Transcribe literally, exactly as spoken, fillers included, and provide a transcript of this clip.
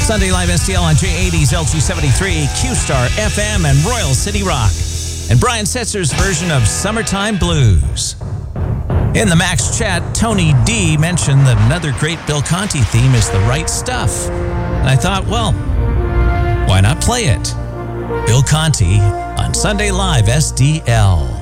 Sunday Live S T L on J eighty's L G seventy-three, Q-Star F M, and Royal City Rock. And Brian Setzer's version of Summertime Blues. In the Max chat, Tony D mentioned that another great Bill Conti theme is The Right Stuff. And I thought, well, why not play it? Bill Conti on Sunday Live S D L.